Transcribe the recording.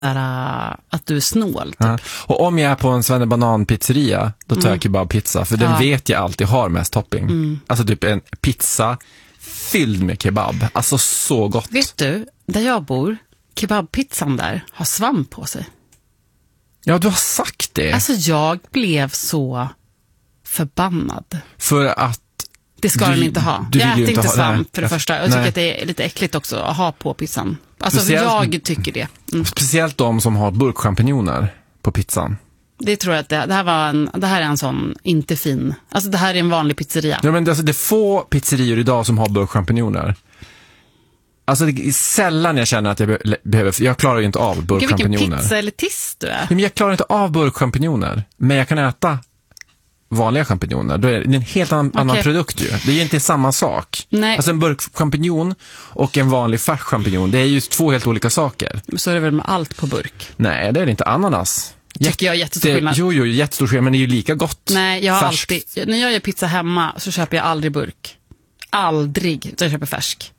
att du är snål. Typ. Ja. Och om jag är på en svennebanan-pizzeria, då tar jag kebabpizza. För den vet jag alltid har mest topping. Alltså typ en pizza fylld med kebab. Alltså så gott. Vet du, där jag bor, kebabpizzan där har svamp på sig. Ja, du har sagt det. Alltså jag blev så förbannad. För att det ska den inte ha. Jag äter inte svamp för det första. Jag tycker att det är lite äckligt också att ha på pizzan. Alltså jag tycker det. Speciellt de som har burkchampinjoner på pizzan. Det tror jag att det här är en sån inte fin. Alltså det här är en vanlig pizzeria. Ja, men alltså, det är få pizzerior idag som har burkchampinjoner. Alltså det är sällan jag känner att jag behöver. Jag klarar ju inte av burkchampinjoner. Vilken pizza-elitist du är. Men jag klarar inte av burkchampinjoner. Men jag kan äta vanliga champinjoner. Det är en helt annan produkt ju. Det är ju inte samma sak. Nej. Alltså en burkchampinjon och en vanlig färsk champinjon, det är ju två helt olika saker. Så är det väl med allt på burk? Nej, det är inte. Ananas. Tycker jag är jättestor skillnad. Jo, jättestor skillnad, men det är ju lika gott. Nej, jag har färsk. alltid, när jag gör pizza hemma så köper jag aldrig burk. Aldrig, utan jag köper färsk.